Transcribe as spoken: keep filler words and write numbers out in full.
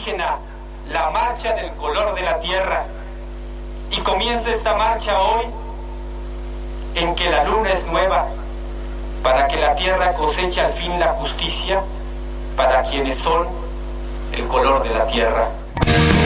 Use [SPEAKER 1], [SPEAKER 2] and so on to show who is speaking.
[SPEAKER 1] indígena, la marcha del color de la tierra. Y comienza esta marcha hoy, en que la luna es nueva, para que la tierra coseche al fin la justicia para quienes son el color de la tierra.